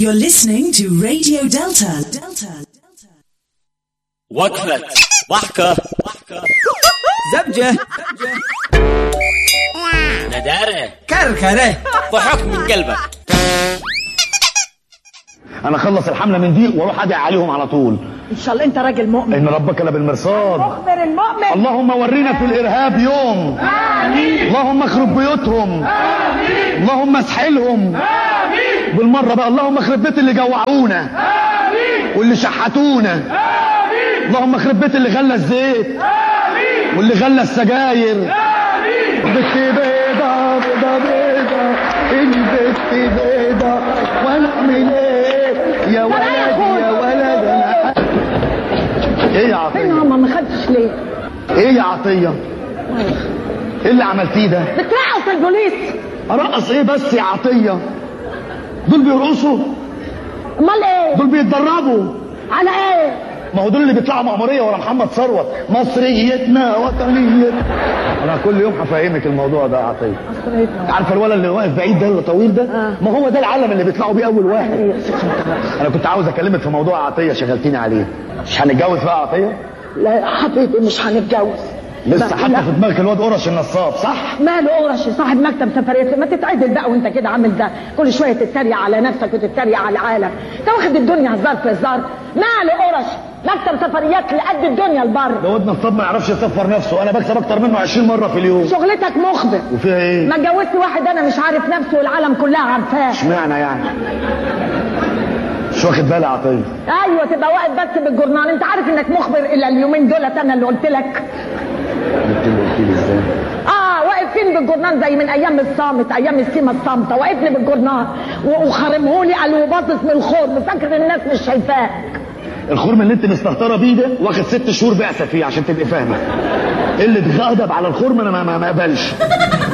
You're listening to Radio Delta. وقفة ضحكة زبجة ندارة كركرة ضحك من قلبك. انا اخلص الحمله من دي واروح ادعي عليهم على طول. ان شاء الله انت راجل مؤمن. ان ربك لبالمرصاد. مخبر المؤمن. اللهم ورينا في الارهاب يوم. امين. اللهم اخرب بيوتهم. امين. اللهم اسحلهم. امين. بالمره بقى اللهم اخرب بيت اللي جوعونا. امين. واللي شحتونا. امين. اللهم اخرب بيت اللي غلى الزيت. امين. واللي غلى السجاير. امين. بت بيضه بيضه بيضه البت بيضه وانا اعمل ايه يا ولد يا ولد انا ايه يا عطيه؟ فين ماما ما خدتش ليه؟ ايه يا عطيه؟ ايه اللي عملتيه ده؟ بترقص البوليس. ارقص ايه بس يا عطيه؟ دول بيرقصوا؟ امال ايه؟ دول بيتدربوا على ايه؟ ما هو دول اللي بيطلعوا مأمورية ورا محمد ثروت. مصريتنا وطنيتنا. انا كل يوم هفهمك الموضوع ده يا عطيه. عارفه الولد اللي واقف بعيد ده اللي طويل ده؟ ما هو ده العلم اللي بيطلعوا بيه اول واحد. انا كنت عاوز اكلمك في موضوع عطيه شغلتيني عليه. مش هنتجوز بقى يا عطيه؟ لا حبيبي مش هنتجوز. لسه حتى في دماغك الواد قرش النصاب صح؟ ماله قرشي صاحب مكتب سفريات. ما تتعدل بقى وانت كده عامل ده كل شويه تتريق على نفسك وتتريق على العالم. انت واخد الدنيا هزار في هزار. ماله قرش مكتب سفريات لقد الدنيا البر. ده واد نصاب ما يعرفش يسفر نفسه. انا بكسب اكتر منه 20 مره في اليوم. شغلتك مخبر. وفيها ايه؟ ما اتجوزت واحد انا مش عارف نفسه والعالم كلها عارفاه. اشمعنى يعني؟ مش واخد بالي يا عطيه. ايوه تبقى واقف بس بالجورنال. انت عارف انك مخبر الا اليومين دولت انا اللي قلت لك. انت اللي قلت لي ازاي؟ واقف فين بالجورنال زي من ايام الصامت ايام السيما الصامته. واقفني بالجورنال وخرمهولي قال وباصص من الخرم فاكر الناس مش شايفاك. الخرم اللي انت مستهتره بيه ده واخد 6 شهور بعثه فيه عشان تبقي فاهمه. اللي اتغضب على الخرم انا ما اقبلش.